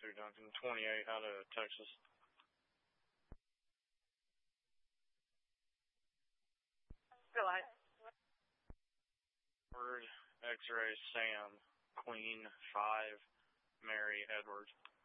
2 Duncan, 28 out of Texas. Go ahead. Word, X-ray, Sam, Queen, 5, Mary, Edward.